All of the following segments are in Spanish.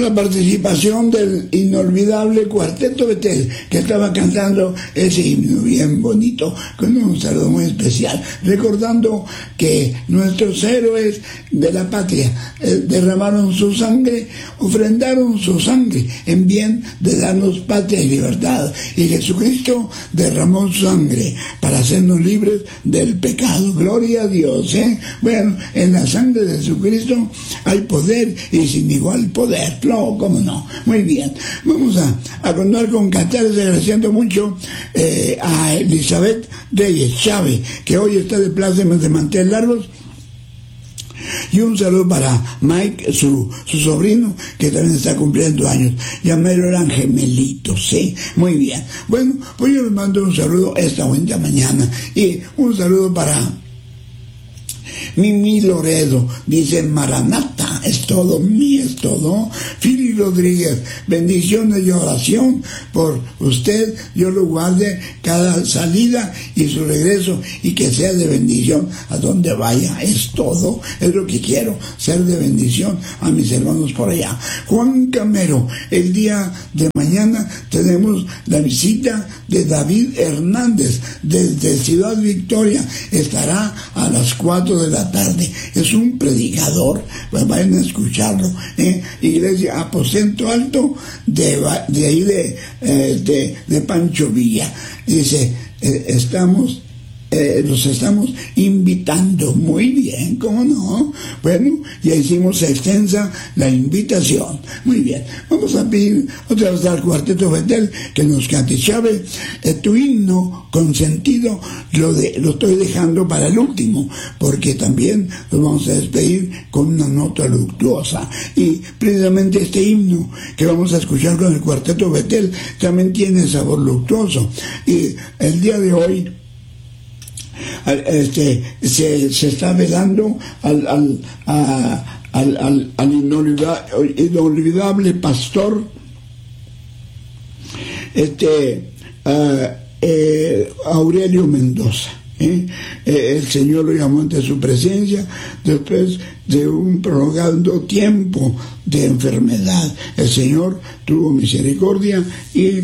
la participación del inolvidable Cuarteto Betel, que estaba cantando ese himno bien bonito, con un saludo muy especial, recordando que nuestros héroes de la patria derramaron su sangre, ofrendaron su sangre en bien de darnos patria y libertad, y Jesucristo derramó su sangre para hacernos libres del pecado. Gloria a Dios, ¿eh? Bueno, en la sangre de Jesucristo hay poder, y sin igual poder, no, cómo no. Muy bien, vamos a continuar con cantares, agradeciendo mucho a Elizabeth Reyes Chávez, que hoy está de plácemes de mantel largos. Y un saludo para Mike, su sobrino, que también está cumpliendo años. Ya mero eran gemelitos, ¿sí? Muy bien. Bueno, pues yo les mando un saludo esta buena mañana. Y un saludo para Mimi Loredo, dice Maranata, es todo, es todo. Fili Rodríguez, bendiciones y oración por usted, Dios lo guarde cada salida y su regreso, y que sea de bendición a donde vaya, es todo, es lo que quiero, ser de bendición a mis hermanos por allá. Juan Camero, el día de mañana tenemos la visita de David Hernández desde Ciudad Victoria, estará a las 4 de la tarde, es un predicador, pues vayan a escucharlo, Iglesia Aposento Alto de ahí de Pancho Villa. Dice, los estamos invitando. Muy bien, ¿cómo no? Bueno, ya hicimos extensa la invitación. Muy bien, vamos a pedir otra vez al Cuarteto Betel que nos cante. Chávez, tu himno consentido lo estoy dejando para el último, porque también nos vamos a despedir con una nota luctuosa, y precisamente este himno que vamos a escuchar con el Cuarteto Betel también tiene sabor luctuoso. Y el día de hoy se está velando al inolvidable pastor Aurelio Mendoza. El Señor lo llamó ante su presencia después de un prolongado tiempo de enfermedad. El Señor tuvo misericordia y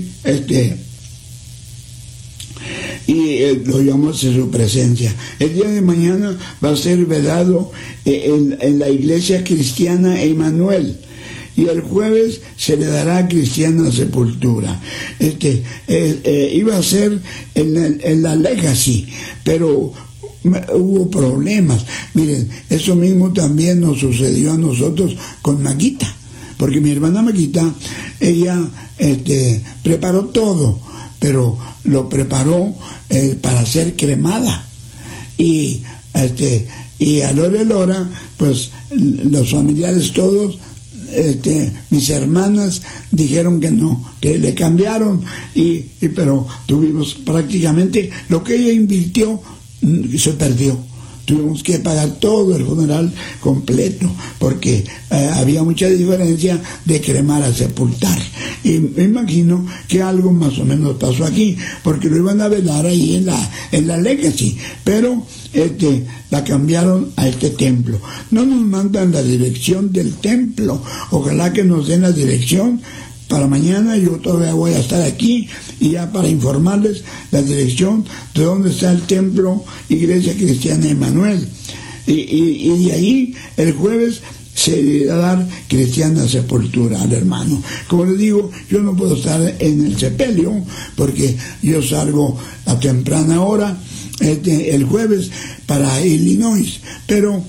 lo llamó hacia su presencia. El día de mañana va a ser velado en la iglesia cristiana Emmanuel, y el jueves se le dará cristiana sepultura. Iba a ser en la Legacy, pero hubo problemas. Miren, eso mismo también nos sucedió a nosotros con Maguita, porque mi hermana Maguita, ella preparó todo, pero lo preparó para ser cremada, y a Lora, pues los familiares todos, mis hermanas dijeron que no, que le cambiaron, pero tuvimos prácticamente lo que ella invirtió, se perdió. Tuvimos que pagar todo el funeral completo, porque había mucha diferencia de cremar a sepultar. Y me imagino que algo más o menos pasó aquí, porque lo iban a velar ahí en la Legacy, pero la cambiaron a este templo. No nos mandan la dirección del templo, ojalá que nos den la dirección para mañana. Yo todavía voy a estar aquí, y ya para informarles la dirección de dónde está el templo Iglesia Cristiana Emmanuel, y de ahí el jueves se le va a dar cristiana sepultura al hermano. Como les digo, yo no puedo estar en el sepelio porque yo salgo a temprana hora el jueves para Illinois, pero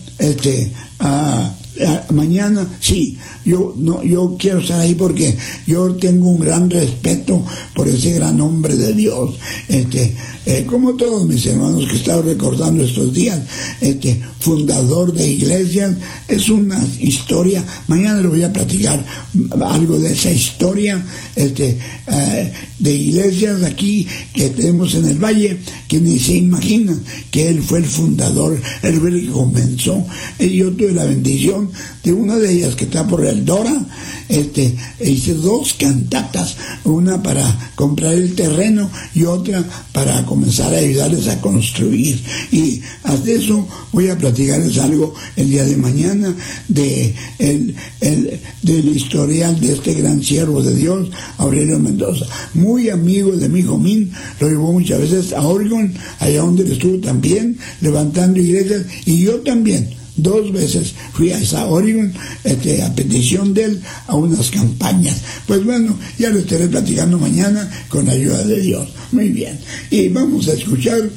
mañana sí, yo quiero estar ahí, porque yo tengo un gran respeto por ese gran hombre de Dios, como todos mis hermanos que he estado recordando estos días, fundador de iglesias. Es una historia, mañana les voy a platicar algo de esa historia de iglesias aquí que tenemos en el valle, que ni se imaginan que él fue el fundador, él fue el que comenzó, y yo tuve la bendición petición de una de ellas que está por el Dora. Hice 2 cantatas, una para comprar el terreno y otra para comenzar a ayudarles a construir. Y hasta eso voy a platicarles algo el día de mañana del historial de este gran siervo de Dios, Aurelio Mendoza, muy amigo de mi hijo Min. Lo llevó muchas veces a Oregon, allá donde él estuvo también levantando iglesias, y yo también 2 veces fui a esa Oregon a petición de él a unas campañas. Pues bueno, ya lo estaré platicando mañana con la ayuda de Dios. Muy bien, y vamos a escuchar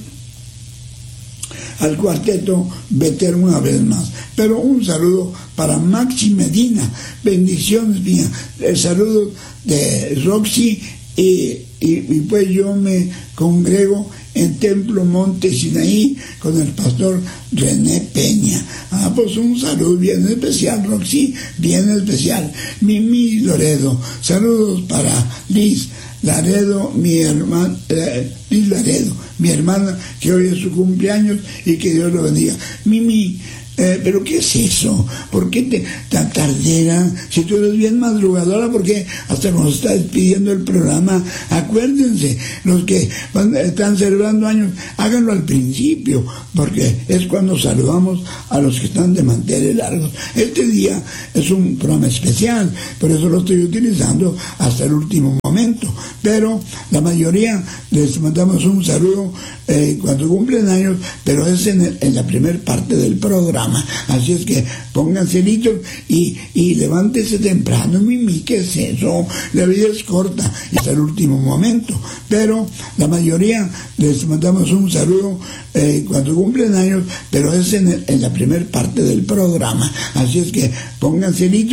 al cuarteto Beter una vez más. Pero un saludo para Maxi Medina, bendiciones mías, el saludo de Roxy, y pues yo me congrego en Templo Monte Sinaí con el pastor René Peña. Pues un saludo bien especial, Roxy, bien especial. Mimi Loredo, saludos para Liz Laredo, mi hermana, Liz Laredo, mi hermana, que hoy es su cumpleaños, y que Dios lo bendiga. Mimi, ¿pero qué es eso? ¿Por qué tan tardera? Si tú eres bien madrugadora, ¿por qué hasta nos está despidiendo el programa? Acuérdense, los que están celebrando años, háganlo al principio, porque es cuando saludamos a los que están de manteles largos. Este día es un programa especial, por eso lo estoy utilizando hasta el último momento, pero la mayoría les mandamos un saludo cuando cumplen años, pero es en la primera parte del programa. Así es que pónganse listos y levántese temprano. Mimi, ¿qué es eso? La vida es corta y hasta el último momento, pero la mayoría les mandamos un saludo cuando cumplen años, pero es en la primera parte del programa. Así es que pónganse listos